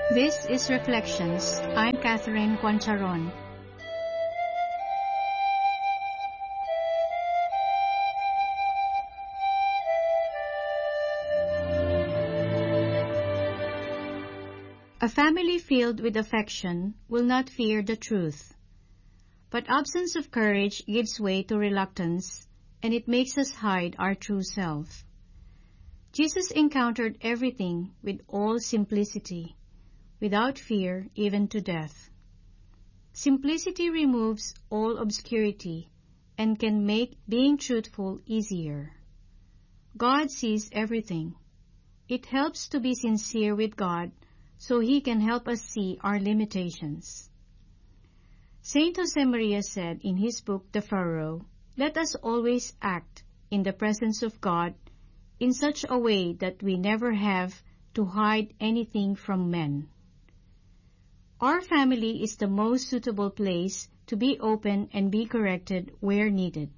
This is Reflections. I'm Catherine Concharon. A family filled with affection will not fear the truth. But absence of courage gives way to reluctance, and it makes us hide our true self. Jesus encountered everything with all simplicity, without fear even to death. Simplicity removes all obscurity and can make being truthful easier. God sees everything. It helps to be sincere with God so He can help us see our limitations. Saint Josemaria said in his book, The Furrow, "Let us always act in the presence of God in such a way that we never have to hide anything from men." Our family is the most suitable place to be open and be corrected where needed.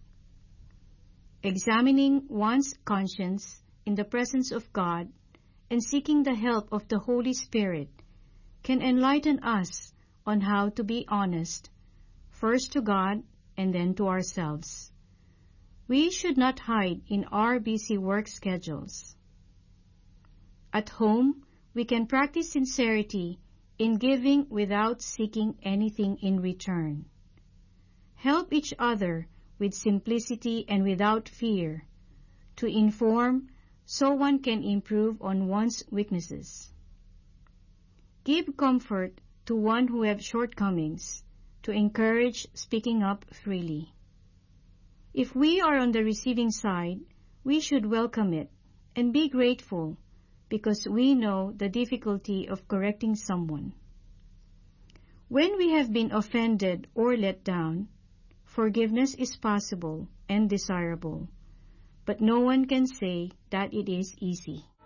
Examining one's conscience in the presence of God and seeking the help of the Holy Spirit can enlighten us on how to be honest, first to God and then to ourselves. We should not hide in our busy work schedules. At home, we can practice sincerity in giving without seeking anything in return. Help each other with simplicity and without fear, to inform so one can improve on one's weaknesses. Give comfort to one who has shortcomings, to encourage speaking up freely. If we are on the receiving side, we should welcome it and be grateful because we know the difficulty of correcting someone. When we have been offended or let down, forgiveness is possible and desirable, but no one can say that it is easy.